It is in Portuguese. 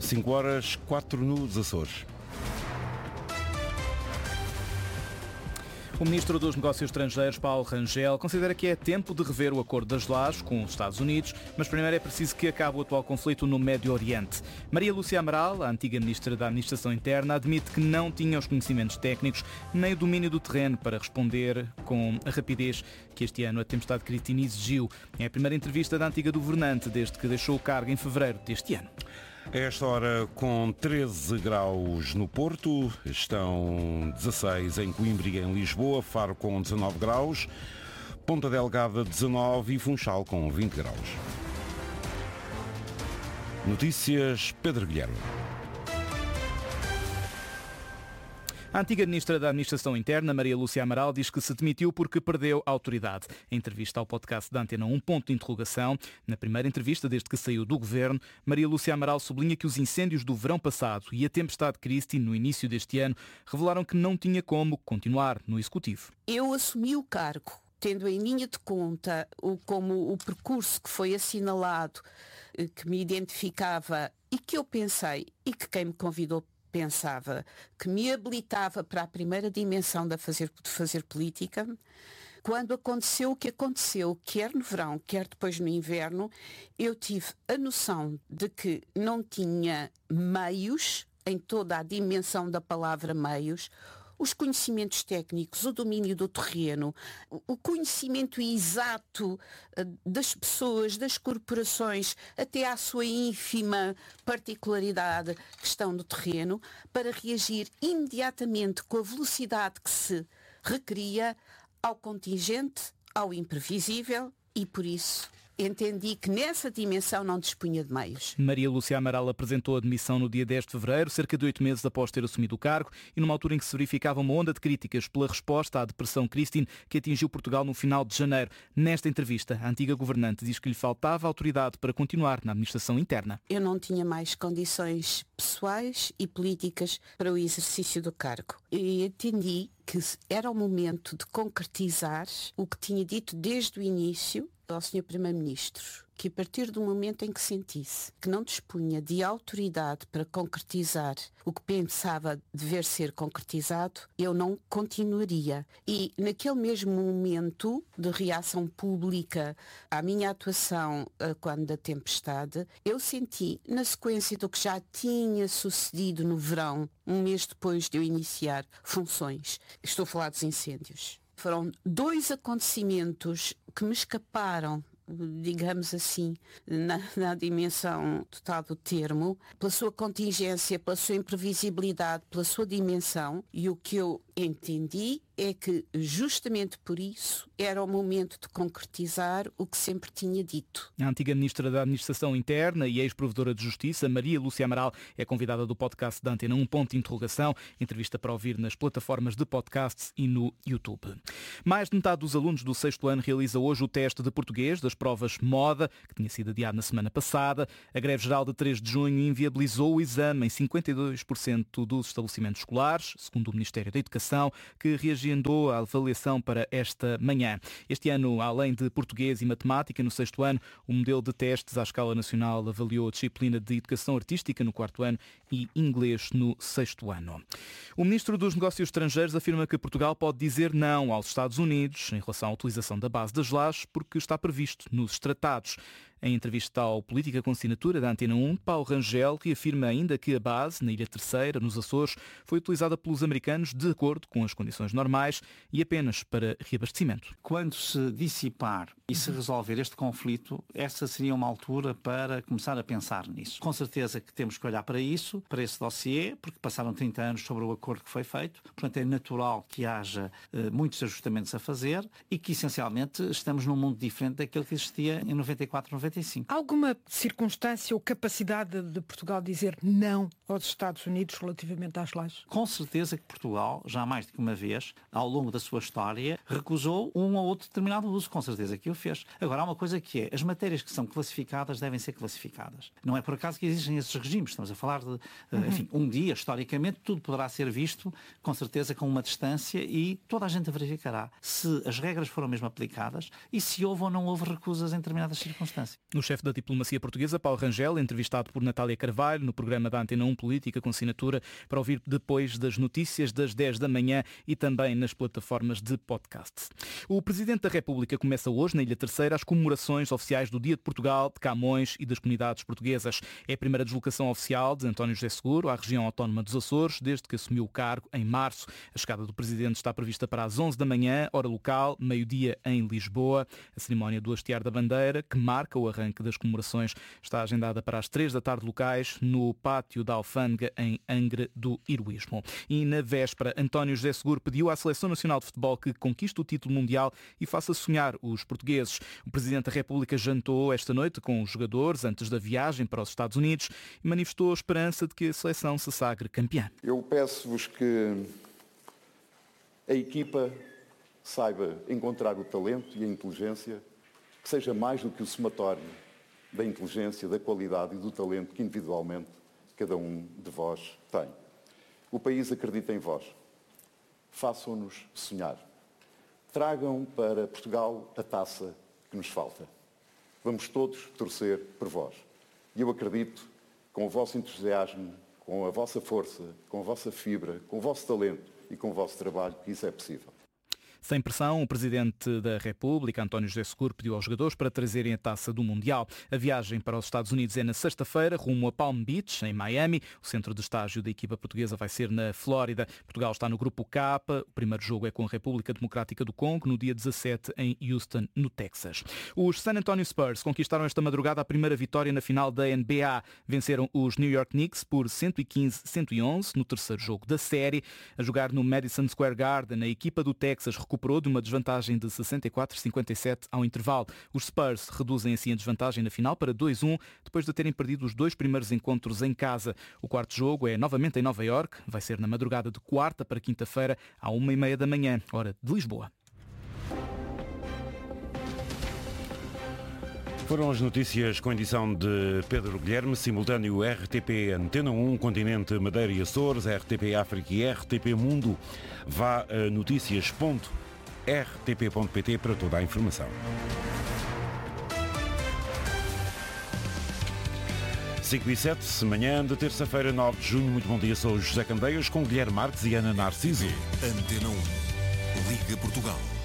5h04 nos Açores. O Ministro dos Negócios Estrangeiros, Paulo Rangel, considera que é tempo de rever o acordo das Lajes com os Estados Unidos, mas primeiro é preciso que acabe o atual conflito no Médio Oriente. Maria Lúcia Amaral, a antiga Ministra da Administração Interna, admite que não tinha os conhecimentos técnicos nem o domínio do terreno para responder com a rapidez que este ano a tempestade Cristina exigiu. É a primeira entrevista da antiga governante desde que deixou o cargo em fevereiro deste ano. A esta hora, com 13 graus no Porto, estão 16 em Coimbra e em Lisboa, Faro com 19 graus, Ponta Delgada 19 e Funchal com 20 graus. Notícias, Pedro Guilherme. A antiga Ministra da Administração Interna, Maria Lúcia Amaral, diz que se demitiu porque perdeu a autoridade. Em entrevista ao podcast da Antena 1, ponto de interrogação. Na primeira entrevista, desde que saiu do governo, Maria Lúcia Amaral sublinha que os incêndios do verão passado e a tempestade Cristina no início deste ano revelaram que não tinha como continuar no Executivo. Eu assumi o cargo, tendo em linha de conta como o percurso que foi assinalado, que me identificava e que eu pensei e que quem me convidou pensava que me habilitava para a primeira dimensão de fazer política. Quando aconteceu o que aconteceu, quer no verão, quer depois no inverno, eu tive a noção de que não tinha meios, em toda a dimensão da palavra meios, os conhecimentos técnicos, o domínio do terreno, o conhecimento exato das pessoas, das corporações, até à sua ínfima particularidade que estão no terreno, para reagir imediatamente com a velocidade que se requeria ao contingente, ao imprevisível e, por isso, entendi que nessa dimensão não dispunha de meios. Maria Lúcia Amaral apresentou a demissão no dia 10 de fevereiro, cerca de 8 meses após ter assumido o cargo, e numa altura em que se verificava uma onda de críticas pela resposta à depressão Cristina que atingiu Portugal no final de janeiro. Nesta entrevista, a antiga governante diz que lhe faltava autoridade para continuar na administração interna. Eu não tinha mais condições pessoais e políticas para o exercício do cargo. E entendi que era o momento de concretizar o que tinha dito desde o início ao Sr. Primeiro-Ministro, que a partir do momento em que sentisse que não dispunha de autoridade para concretizar o que pensava dever ser concretizado, eu não continuaria. E naquele mesmo momento de reação pública à minha atuação quando da tempestade, eu senti, na sequência do que já tinha sucedido no verão, um mês depois de eu iniciar funções, estou a falar dos incêndios. Foram 2 acontecimentos que me escaparam, digamos assim, na dimensão total do termo, pela sua contingência, pela sua imprevisibilidade, pela sua dimensão, e o que eu entendi é que justamente por isso era o momento de concretizar o que sempre tinha dito. A antiga Ministra da Administração Interna e ex-Provedora de Justiça, Maria Lúcia Amaral, é convidada do podcast da Antena 1, ponto de interrogação, entrevista para ouvir nas plataformas de podcasts e no YouTube. Mais de metade dos alunos do 6º ano realiza hoje o teste de português das provas Moda, que tinha sido adiado na semana passada. A greve geral de 3 de junho inviabilizou o exame em 52% dos estabelecimentos escolares, segundo o Ministério da Educação, que reagendou a avaliação para esta manhã. Este ano, além de português e matemática, no 6º ano, o modelo de testes à escala nacional avaliou a disciplina de Educação Artística no 4º ano e Inglês no 6º ano. O Ministro dos Negócios Estrangeiros afirma que Portugal pode dizer não aos Estados Unidos em relação à utilização da base das Lajes, porque está previsto nos tratados. Em entrevista ao Política com Assinatura da Antena 1, Paulo Rangel reafirma ainda que a base, na Ilha Terceira, nos Açores, foi utilizada pelos americanos de acordo com as condições normais e apenas para reabastecimento. Quando se dissipar e se resolver este conflito, essa seria uma altura para começar a pensar nisso. Com certeza que temos que olhar para isso, para esse dossiê, porque passaram 30 anos sobre o acordo que foi feito, portanto é natural que haja muitos ajustamentos a fazer e que essencialmente estamos num mundo diferente daquele que existia em 94, 95. Há alguma circunstância ou capacidade de Portugal dizer não aos Estados Unidos relativamente às lajes? Com certeza que Portugal, já mais do que uma vez, ao longo da sua história, recusou um ou outro determinado uso, com certeza que o fez. Agora, há uma coisa que é, as matérias que são classificadas devem ser classificadas. Não é por acaso que existem esses regimes, estamos a falar de, enfim, um dia, historicamente, tudo poderá ser visto, com certeza, com uma distância e toda a gente verificará se as regras foram mesmo aplicadas e se houve ou não houve recusas em determinadas circunstâncias. O chefe da diplomacia portuguesa, Paulo Rangel, entrevistado por Natália Carvalho no programa da Antena 1 Política com assinatura, para ouvir depois das notícias das 10 da manhã e também nas plataformas de podcast. O Presidente da República começa hoje, na Ilha Terceira, as comemorações oficiais do Dia de Portugal, de Camões e das comunidades portuguesas. É a primeira deslocação oficial de António José Seguro à região autónoma dos Açores, desde que assumiu o cargo em março. A chegada do Presidente está prevista para as 11 da manhã, hora local, meio-dia em Lisboa. A cerimónia do hastear da bandeira, que marca o arranque das comemorações, está agendada para as 3 da tarde locais, no pátio da Alfândega, em Angra do Heroísmo. E na véspera, António José Seguro pediu à Seleção Nacional de Futebol que conquiste o título mundial e faça sonhar os portugueses. O Presidente da República jantou esta noite com os jogadores antes da viagem para os Estados Unidos e manifestou a esperança de que a seleção se sagre campeã. Eu peço-vos que a equipa saiba encontrar o talento e a inteligência, que seja mais do que o somatório da inteligência, da qualidade e do talento que individualmente cada um de vós tem. O país acredita em vós. Façam-nos sonhar. Tragam para Portugal a taça que nos falta. Vamos todos torcer por vós. E eu acredito, com o vosso entusiasmo, com a vossa força, com a vossa fibra, com o vosso talento e com o vosso trabalho, que isso é possível. Sem pressão, o Presidente da República, António José Seguro, pediu aos jogadores para trazerem a taça do Mundial. A viagem para os Estados Unidos é na sexta-feira, rumo a Palm Beach, em Miami. O centro de estágio da equipa portuguesa vai ser na Flórida. Portugal está no grupo K. O primeiro jogo é com a República Democrática do Congo, no dia 17, em Houston, no Texas. Os San Antonio Spurs conquistaram esta madrugada a primeira vitória na final da NBA. Venceram os New York Knicks por 115-111 no terceiro jogo da série. A jogar no Madison Square Garden, a equipa do Texas recuperou de uma desvantagem de 64-57 ao intervalo. Os Spurs reduzem assim a desvantagem na final para 2-1, depois de terem perdido os 2 primeiros encontros em casa. O quarto jogo é novamente em Nova Iorque, vai ser na madrugada de quarta para quinta-feira, à 1h30 da manhã, hora de Lisboa. Foram as notícias com edição de Pedro Guilherme, simultâneo RTP Antena 1, Continente, Madeira e Açores, RTP África e RTP Mundo. Vá a notícias.rtp.pt para toda a informação. 5h07, manhã de terça-feira, 9 de junho. Muito bom dia, sou o José Candeias, com Guilherme Marques e Ana Narciso. Antena 1, Liga Portugal.